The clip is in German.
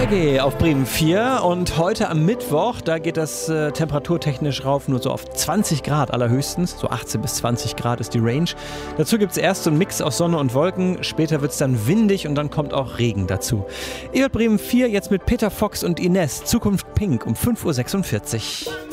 Reggae auf Bremen 4 und heute am Mittwoch, da geht das temperaturtechnisch rauf nur so auf 20 Grad allerhöchstens, so 18 bis 20 Grad ist die Range. Dazu gibt es erst so einen Mix aus Sonne und Wolken, später wird es dann windig und dann kommt auch Regen dazu. Ihr hört Bremen 4 jetzt mit Peter Fox und Ines, Zukunft Pink um 5.46 Uhr.